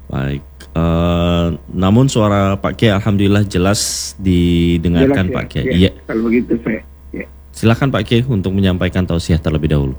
Baik. Namun suara Pak Kiai alhamdulillah jelas didengarkan Jelas, Pak Kiai. ya. Iya. Kalau begitu saya. Ya. Silakan Pak Kiai untuk menyampaikan tausiah terlebih dahulu.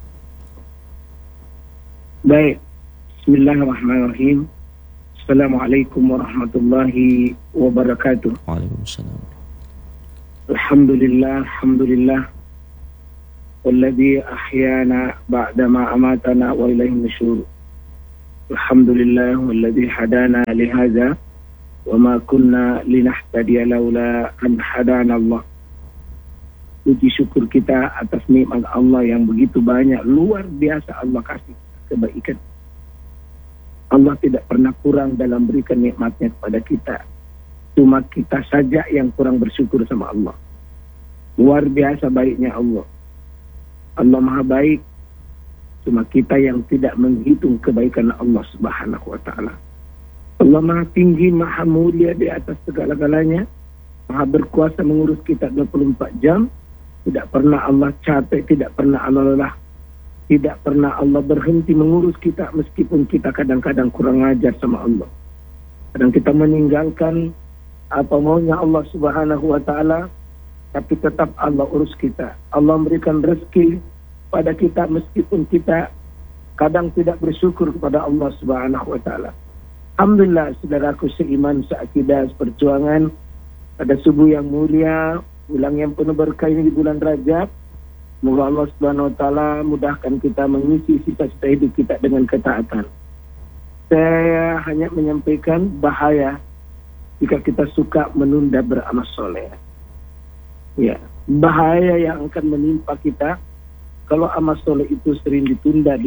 Baik. Bismillahirrahmanirrahim. Assalamualaikum warahmatullahi wabarakatuh. Waalaikumsalam. Alhamdulillah, alhamdulillah. Walladzi ahyana ba'dama amatana wa ilaihi nusyur. Alhamdulillah walladzi hadana li hadza wa ma kunna linahtadiya laula an hadana Allah. Puji syukur kita atas nikmat Allah yang begitu banyak, luar biasa Allah kasih kebaikan. Allah tidak pernah kurang dalam berikan nikmatnya kepada kita. Cuma kita saja yang kurang bersyukur sama Allah. Luar biasa baiknya Allah. Allah maha baik. Cuma kita yang tidak menghitung kebaikan Allah subhanahu wa ta'ala. Allah maha tinggi, maha mulia di atas segala-galanya. Maha berkuasa mengurus kita 24 jam. Tidak pernah Allah capek, tidak pernah Allah lelah. Tidak pernah Allah berhenti mengurus kita meskipun kita kadang-kadang kurang ajar sama Allah. Kadang kita meninggalkan apa maunya Allah subhanahu wa ta'ala, tapi tetap Allah urus kita. Allah memberikan rezeki pada kita meskipun kita kadang tidak bersyukur kepada Allah subhanahu wa ta'ala. Alhamdulillah saudaraku seiman, seakidah, seperjuangan, pada subuh yang mulia, bulan yang penuh berkah ini di bulan Rajab. Semoga Allah subhanahu wa ta'ala mudahkan kita mengisi sisa-sisa hidup kita dengan ketaatan. Saya hanya menyampaikan bahaya jika kita suka menunda beramal soleh. Ya, bahaya yang akan menimpa kita kalau amal soleh itu sering ditunda.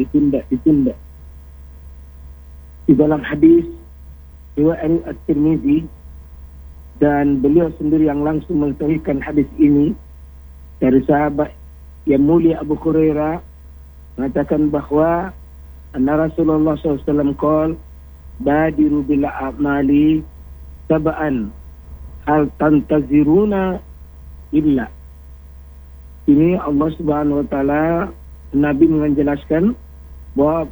Di dalam hadis riwayat At-Tirmizi, dan beliau sendiri yang langsung mensahihkan hadis ini dari sahabat yang mulia Abu Hurairah, mengatakan bahwa anna Rasulullah SAW qol badiru bil a'mali sab'an hal tantaziruna illa. Ini Allah subhanahu wa ta'ala, Nabi menjelaskan bahwa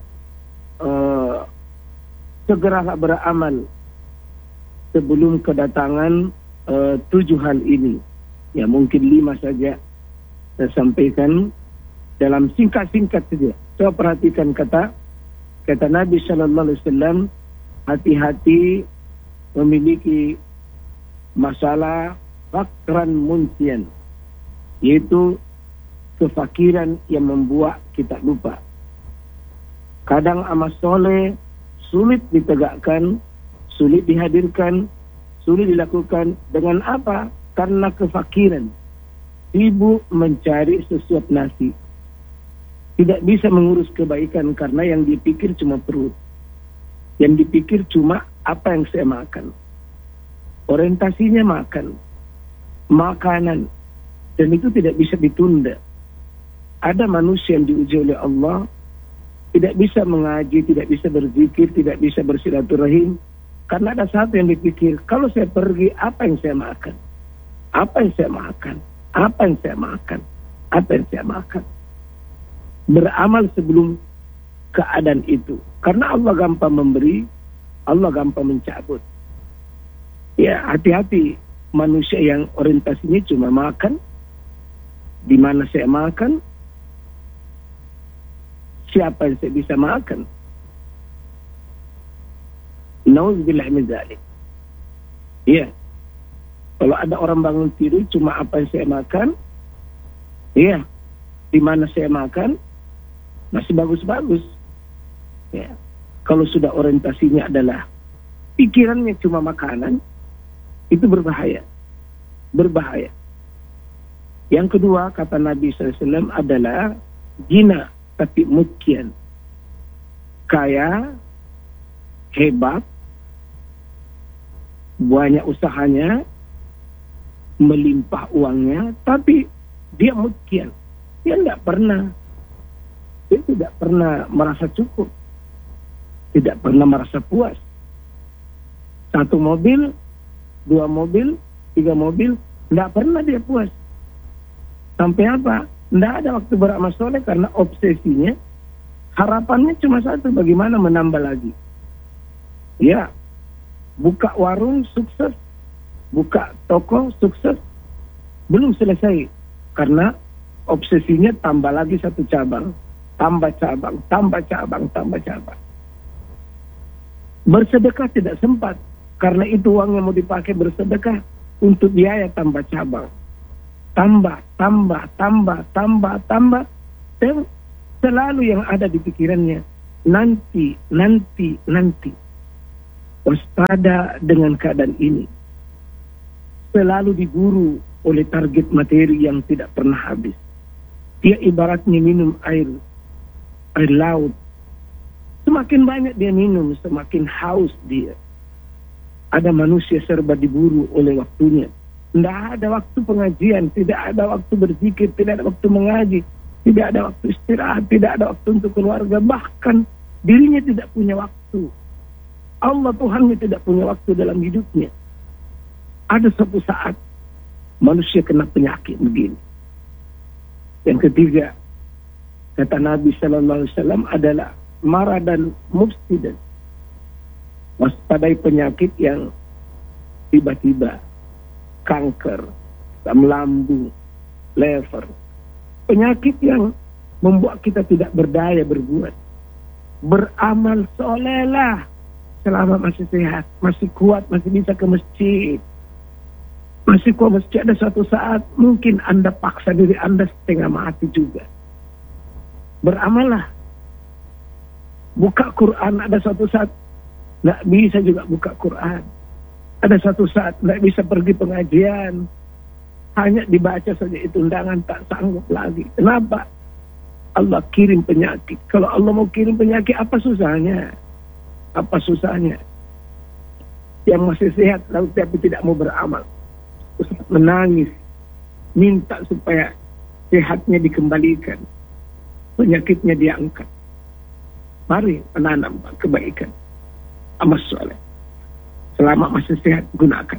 segeralah beramal sebelum kedatangan 7 hal ini. Ya mungkin 5 saja saya sampaikan dalam singkat-singkat saja. Coba perhatikan kata Nabi sallallahu alaihi wasallam, hati-hati memiliki masalah fakran munsian, yaitu kefakiran yang membuat kita lupa. Kadang amal soleh sulit ditegakkan, sulit dihadirkan, sulit dilakukan. Dengan apa? Karena kefakiran. Sibuk mencari sesuap nasi. Tidak bisa mengurus kebaikan karena yang dipikir cuma perut. Yang dipikir cuma apa yang saya makan. Orientasinya makan. Makanan. Dan itu tidak bisa ditunda. Ada manusia yang diuji oleh Allah, tidak bisa mengaji, tidak bisa berzikir, tidak bisa bersilaturahim, karena ada satu yang dipikir, kalau saya pergi, apa yang saya makan? Apa yang saya makan? Apa yang saya makan? Apa yang saya makan? Beramal sebelum keadaan itu. Karena Allah gampang memberi, Allah gampang mencabut. Ya, hati-hati manusia yang orientasinya cuma makan. Di mana saya makan? Siapa yang saya bisa makan? Nauzubillah min dzalik. Iya. Kalau ada orang bangun tidur cuma apa yang saya makan? Iya. Di mana saya makan? Masih bagus-bagus. Ya. Kalau sudah orientasinya adalah pikirannya cuma makanan, itu berbahaya. Berbahaya. Yang kedua, kata Nabi SAW adalah gina tapi mukian. Kaya, hebat, banyak usahanya, melimpah uangnya, tapi dia mukian. Dia tidak pernah merasa cukup. Tidak pernah merasa puas. 1 mobil, 2 mobil, 3 mobil, tidak pernah dia puas. Sampai apa? Tidak ada waktu beramal soleh karena obsesinya, harapannya cuma satu, bagaimana menambah lagi. Ya, buka warung sukses, buka toko sukses, belum selesai. Karena obsesinya tambah lagi satu cabang, tambah cabang, tambah cabang, tambah cabang. Bersedekah tidak sempat, karena itu uang yang mau dipakai bersedekah untuk biaya tambah cabang. Tambah. Dan selalu yang ada di pikirannya, nanti. Waspada dengan keadaan ini. Selalu diburu oleh target materi yang tidak pernah habis. Dia ibaratnya minum air laut. Semakin banyak dia minum, semakin haus dia. Ada manusia serba diburu oleh waktunya. Tidak ada waktu pengajian, tidak ada waktu berzikir, tidak ada waktu mengaji, tidak ada waktu istirahat, tidak ada waktu untuk keluarga. Bahkan dirinya tidak punya waktu. Allah Tuhannya tidak punya waktu dalam hidupnya. Ada suatu saat manusia kena penyakit begini. Yang ketiga, kata Nabi Sallallahu Alaihi Wasallam adalah maradan mufsidan. Waspadai penyakit yang tiba-tiba, kanker, asam lambung, lever. Penyakit yang membuat kita tidak berdaya berbuat. Beramal solehlah selama masih sehat, masih kuat, masih bisa ke masjid. Masih kuat masjid, ada suatu saat mungkin Anda paksa diri Anda setengah mati juga. Beramallah. Buka Quran, ada suatu saat nggak bisa juga buka Quran. Ada suatu saat nggak bisa pergi pengajian. Hanya dibaca saja itu undangan, tak sanggup lagi. Kenapa? Allah kirim penyakit. Kalau Allah mau kirim penyakit, apa susahnya? Apa susahnya? Yang masih sehat lalu tapi tidak mau beramal. Terus menangis. Minta supaya sehatnya dikembalikan. Penyakitnya diangkat. Mari menanam kebaikan. Amal soleh. Selama masih sehat, gunakan.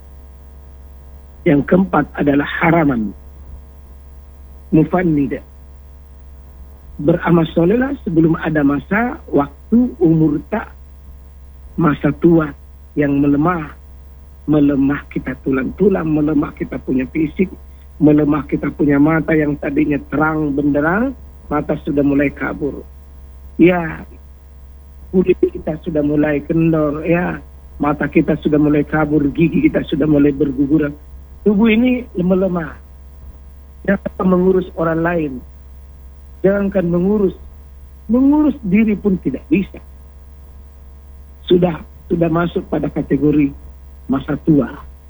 Yang keempat adalah haraman. Mufannida. Beramal solehlah sebelum ada masa, waktu, umur tak, masa tua yang melemah. Melemah kita tulang-tulang, melemah kita punya fisik, melemah kita punya mata yang tadinya terang benderang, mata sudah mulai kabur. Ya, kulit kita sudah mulai kendor, ya, mata kita sudah mulai kabur, gigi kita sudah mulai berguguran. Tubuh ini melemah. Jangan mengurus orang lain. Jangankan mengurus diri pun tidak bisa. Sudah masuk pada kategori masa tua.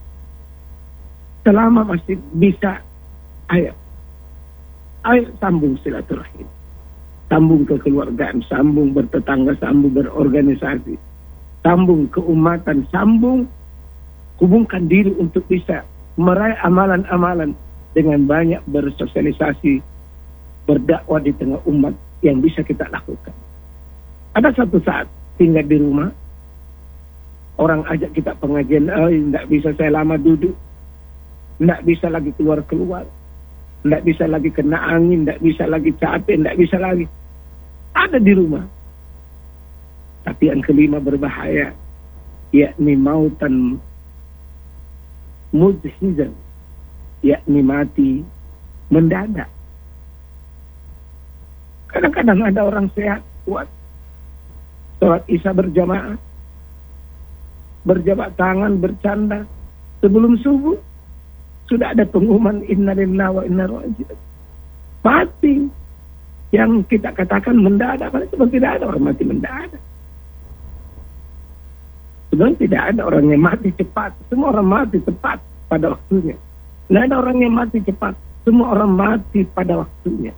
Selama masih bisa, ayo sambung silaturahim. Sambung kekeluargaan, sambung bertetangga, sambung berorganisasi, sambung keumatan, sambung hubungkan diri untuk bisa meraih amalan-amalan dengan banyak bersosialisasi, berdakwah di tengah umat yang bisa kita lakukan. Ada satu saat tinggal di rumah, orang ajak kita pengajian, tidak bisa saya lama duduk, tidak bisa lagi keluar-keluar, tidak bisa lagi kena angin, tidak bisa lagi capek, tidak bisa lagi. Ada di rumah. Tapi yang kelima berbahaya, yakni mautan mudhizan, yakni mati mendadak. Kadang-kadang ada orang sehat, kuat, sholat isya berjamaah, berjabat tangan, bercanda, sebelum subuh sudah ada pengumuman inna lillahi wa inna ilaihi raji'un. Mati. Yang kita katakan mendadak, padahal tidak ada orang mati mendadak. Sebenarnya tidak ada orang yang mati cepat. Semua orang mati tepat pada waktunya. Tidak ada orang yang mati cepat. Semua orang mati pada waktunya.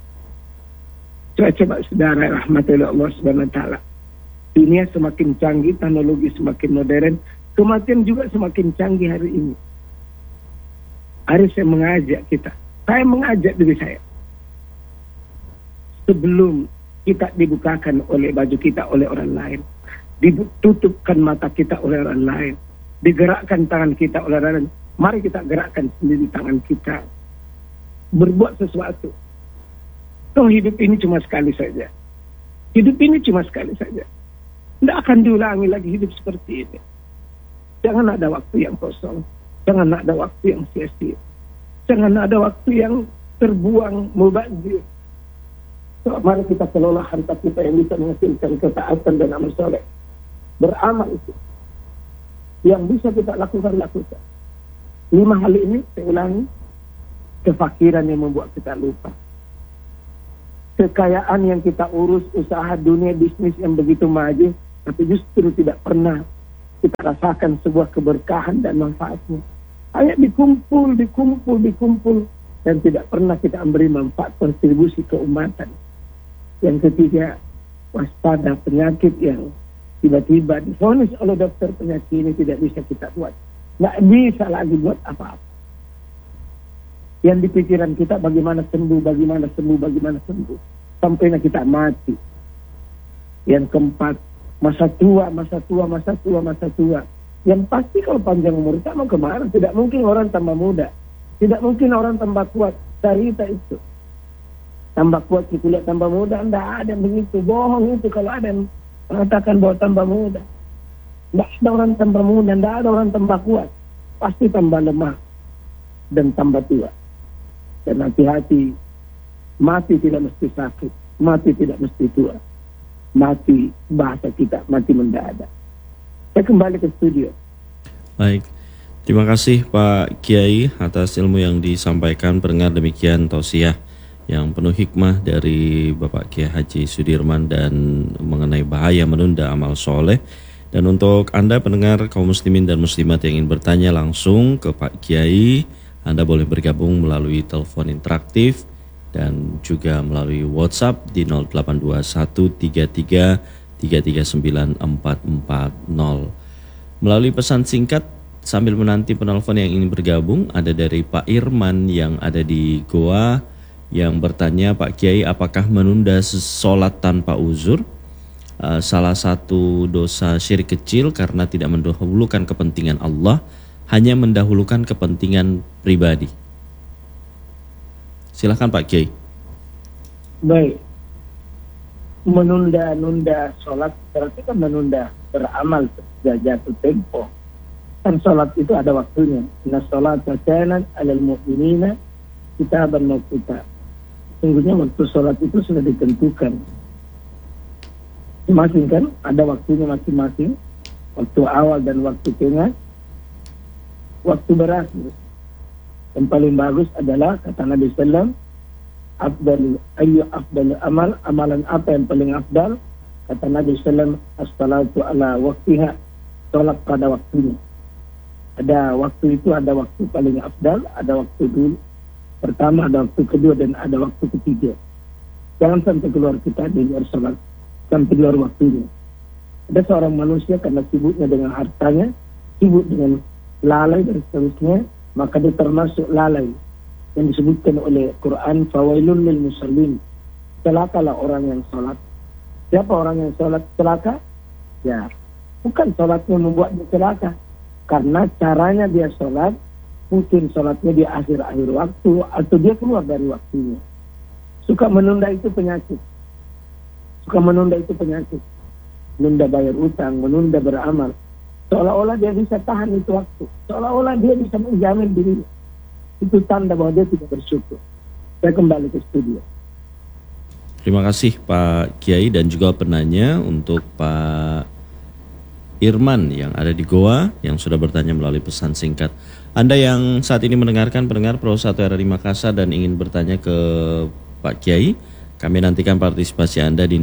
Coba saudara rahmatullah Allah subhanahu wa ta'ala. Dunia semakin canggih, teknologi semakin modern, kematian juga semakin canggih hari ini. Hari saya mengajak kita. Saya mengajak diri saya. Sebelum kita dibukakan oleh baju kita oleh orang lain, ditutupkan mata kita oleh orang lain, digerakkan tangan kita oleh orang lain, mari kita gerakkan sendiri tangan kita. Berbuat sesuatu. Toh hidup ini cuma sekali saja. Hidup ini cuma sekali saja. Tidak akan diulangi lagi hidup seperti ini. Jangan ada waktu yang kosong. Jangan ada waktu yang sia-sia. Jangan ada waktu yang terbuang mubazir. So, mari kita kelola harta kita yang bisa menghasilkan ketaatan dan amal soleh. Beramal itu. Yang bisa kita lakukan. 5 hal ini, saya ulangi. Kefakiran yang membuat kita lupa. Kekayaan yang kita urus, usaha dunia, bisnis yang begitu maju, tapi justru tidak pernah kita rasakan sebuah keberkahan dan manfaatnya. Hanya dikumpul, dan tidak pernah kita memberi manfaat kontribusi keumatan. Yang ketiga, waspada penyakit yang tiba-tiba divonis oleh dokter penyakit ini tidak bisa kita buat. Nggak bisa lagi buat apa-apa. Yang di pikiran kita bagaimana sembuh. Sampainya kita mati. Yang keempat, masa tua. Yang pasti kalau panjang umur kita mau kemana? Tidak mungkin orang tambah muda. Tidak mungkin orang tambah kuat. Cerita itu. Tambah kuat kita lihat tambah muda. Tidak ada yang begitu. Bohong itu kalau ada yang mengatakan bahwa tambah muda. Tidak ada orang tambah muda. Tidak ada orang tambah kuat. Pasti tambah lemah. Dan tambah tua. Dan hati-hati. Mati tidak mesti sakit. Mati tidak mesti tua. Mati bahasa kita. Mati mendadak. Saya kembali ke studio. Baik. Terima kasih Pak Kiai atas ilmu yang disampaikan. Pendengar, demikian tausiah yang penuh hikmah dari Bapak Kiai Haji Sudirman dan mengenai bahaya menunda amal soleh. Dan untuk Anda pendengar kaum muslimin dan muslimat yang ingin bertanya langsung ke Pak Kiai, Anda boleh bergabung melalui telepon interaktif dan juga melalui WhatsApp di 082133339440. Melalui pesan singkat sambil menanti penelpon yang ingin bergabung, ada dari Pak Irman yang ada di Goa yang bertanya, Pak Kiai, apakah menunda sholat tanpa uzur salah satu dosa syirik kecil karena tidak mendahulukan kepentingan Allah, hanya mendahulukan kepentingan pribadi? Silahkan Pak Kiai. Baik. Menunda-nunda sholat berarti kan menunda beramal jatuh tempo. Kan sholat itu ada waktunya. Inna sholata kanat 'alal mu'minina kitaban mawquta. Sungguhnya waktu sholat itu sudah ditentukan. Masing kan ada waktunya masing-masing. Waktu awal dan waktu tengah. Waktu berakhir. Yang paling bagus adalah kata Nabi sallallahu alaihi wasallam, amal, amalan apa yang paling afdal? Kata Nabi sallallahu alaihi wasallam, as-salatu ala waqtiha, salat pada waktunya. Ada waktu itu, ada waktu paling afdal, ada waktu dulu pertama, ada waktu kedua, dan ada waktu ketiga. Jangan sampai keluar kita di luar salat, sampai keluar waktunya. Ada seorang manusia karena sibuknya dengan hartanya, sibuk dengan lalai dan seterusnya, maka dia termasuk lalai yang disebutkan oleh Quran, fawailun lil musallin. Celakalah orang yang salat. Siapa orang yang salat celaka? Ya, bukan salatnya membuat dia celaka, karena caranya dia salat, mungkin salatnya di akhir-akhir waktu atau dia keluar dari waktunya. Suka menunda itu penyakit. Menunda bayar utang, menunda beramal. Seolah-olah dia bisa tahan itu waktu. Seolah-olah dia bisa menjamin dirinya. Itu tanda bahwa dia tidak bersyukur. Saya kembali ke studio. Terima kasih Pak Kiai dan juga penanya untuk Pak Irman yang ada di Goa yang sudah bertanya melalui pesan singkat. Anda yang saat ini mendengarkan pendengar Pro 1 RRI Makassar dan ingin bertanya ke Pak Kiai, kami nantikan partisipasi Anda di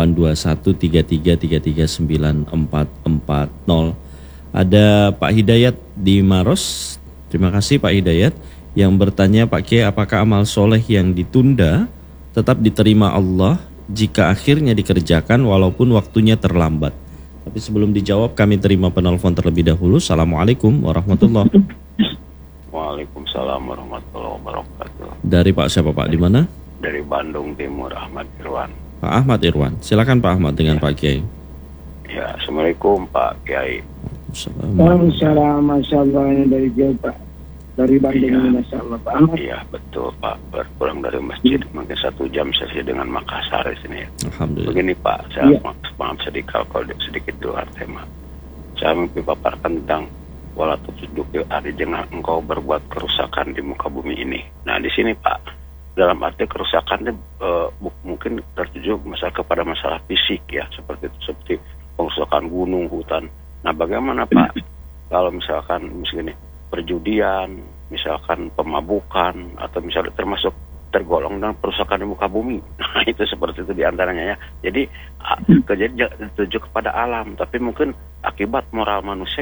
082133339440. Ada Pak Hidayat di Maros. Terima kasih Pak Hidayat yang bertanya, Pak Kiai, apakah amal soleh yang ditunda tetap diterima Allah jika akhirnya dikerjakan walaupun waktunya terlambat? Tapi sebelum dijawab, kami terima penelpon terlebih dahulu. Assalamualaikum warahmatullahi wabarakatuh. Waalaikumsalam warahmatullahi wabarakatuh. Dari Pak siapa Pak? Di mana? Dari Bandung Timur, Ahmad Irwan. Pak Ahmad Irwan. Silakan Pak Ahmad dengan Pak Kiai. Ya, Assalamualaikum Pak Kiai. Waalaikumsalam, Masya Allah, dari jauh Pak. dari Bandung Iya. ini, Masya Allah Pak Ahmad. Iya betul Pak, berpulang dari masjid mungkin 1 jam sesi dengan Makassar di sini ya. Alhamdulillah. Begini Pak, saya Iya. maaf sedikit kalau sedikit di luar tema. Saya mimpi paparkan tentang wala tujuh hari jangan engkau berbuat kerusakan di muka bumi ini. Nah di sini Pak, dalam arti kerusakannya mungkin tertuju kepada masalah fisik ya, seperti pengerusakan gunung, hutan. Nah bagaimana Pak kalau misalkan perjudian, misalkan pemabukan, atau misalnya termasuk tergolong dalam perusakan di muka bumi. Nah itu seperti itu diantaranya ya. Jadi kejadian dituju kepada alam, tapi mungkin akibat moral manusia